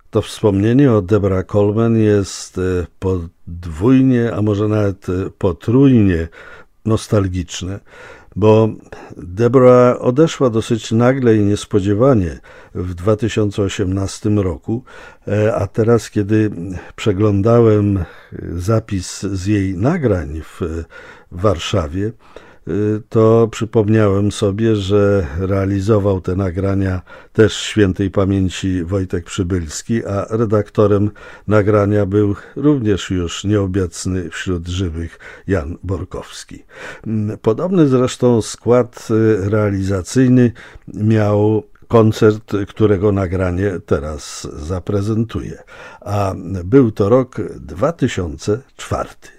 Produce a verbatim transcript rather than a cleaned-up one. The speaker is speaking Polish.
To wspomnienie o Deborah Coleman jest podwójnie, a może nawet potrójnie nostalgiczne, bo Deborah odeszła dosyć nagle i niespodziewanie w dwa tysiące osiemnastym roku, a teraz, kiedy przeglądałem zapis z jej nagrań w Warszawie, to przypomniałem sobie, że realizował te nagrania też świętej pamięci Wojtek Przybylski, a redaktorem nagrania był również już nieobecny wśród żywych Jan Borkowski. Podobny zresztą skład realizacyjny miał koncert, którego nagranie teraz zaprezentuję, a był to rok dwa tysiące czwarty.